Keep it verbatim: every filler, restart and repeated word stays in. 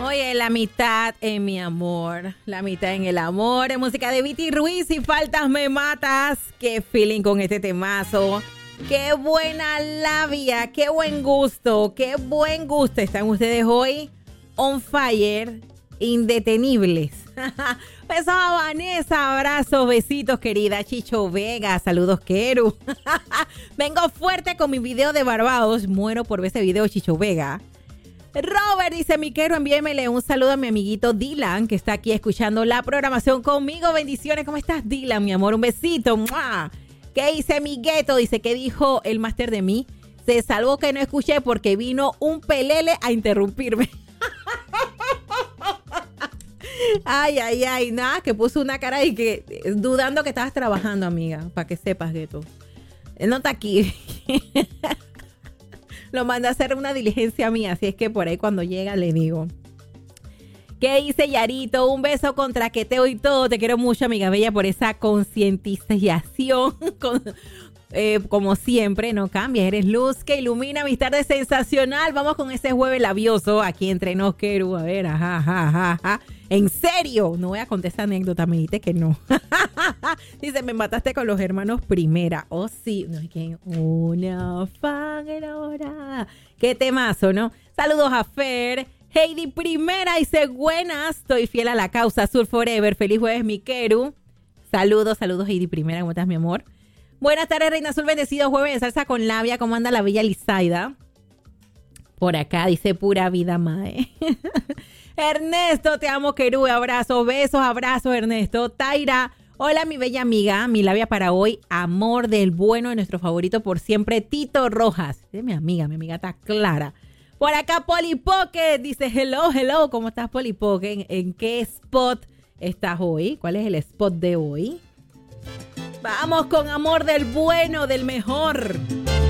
Oye, la mitad en mi amor, la mitad en el amor, en música de Viti Ruiz y Faltas Me Matas. Qué feeling con este temazo. Qué buena labia, qué buen gusto, qué buen gusto. Están ustedes hoy on fire, indetenibles. Besos a Vanessa, abrazos, besitos, querida Chicho Vega, saludos, Keru. Vengo fuerte con mi video de Barbados, muero por ver ese video, Chicho Vega. Robert dice, mi Keru, envíemele un saludo a mi amiguito Dylan, que está aquí escuchando la programación conmigo. Bendiciones, ¿cómo estás, Dylan, mi amor? Un besito. ¡Mua! ¿Qué dice mi gueto? Dice, ¿qué dijo el máster de mí? Se salvó que no escuché porque vino un pelele a interrumpirme. Ay, ay, ay, nada, que puso una cara y que dudando que estabas trabajando, amiga, para que sepas, gueto. Él no está aquí. Lo manda a hacer una diligencia mía, así es que por ahí cuando llega le digo. ¿Qué dice Yarito? Un beso con traqueteo y todo. Te quiero mucho, amiga bella, por esa concientización. Con, eh, como siempre, no cambias. Eres luz que ilumina mis tardes. Sensacional. Vamos con ese jueves labioso aquí entre nos, Keru. A ver, ajá, ajá, ajá, ajá. ¿En serio? No voy a contar esa anécdota, me dijiste que no. Dice, me mataste con los hermanos Primera. Oh, sí. No, que una fan enamorada. Qué temazo, ¿no? Saludos a Fer. Heidi Primera dice, buenas, estoy fiel a la causa, Sur Forever. Feliz jueves, mi Keru. Saludos, saludos, Heidi Primera. ¿Cómo estás, mi amor? Buenas tardes, Reina Azul. Bendecido jueves de salsa con labia. ¿Cómo anda la bella Lizaida? Por acá dice, pura vida, mae. Ernesto, te amo, Keru. Abrazos, besos, abrazos, Ernesto. Taira, hola, mi bella amiga. Mi labia para hoy, amor del bueno de nuestro favorito por siempre, Tito Rojas. Es mi amiga, mi amiga está clara. Por acá, Polly Pocket dice, hello, hello. ¿Cómo estás, Polly Pocket? ¿En, ¿En qué spot estás hoy? ¿Cuál es el spot de hoy? Vamos con amor del bueno, del mejor.